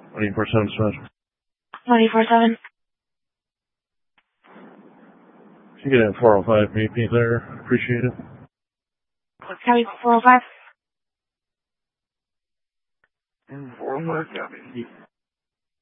24/7 dispatch. 24/7. If you get in 405, meet me there. Appreciate it. Copy 405. 405, copy.